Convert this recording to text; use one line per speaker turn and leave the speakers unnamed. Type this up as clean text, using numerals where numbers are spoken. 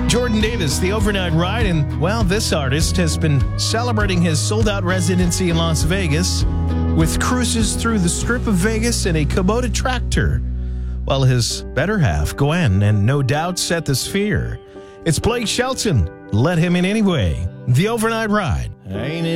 Jordan Davis, the overnight ride. And, well, this artist has been celebrating his sold-out residency in Las Vegas with cruises through the Strip of Vegas in a Kubota tractor, while his better half, Gwen, and no doubt set the sphere. It's Blake Shelton. Let him in anyway. The overnight ride. Ain't it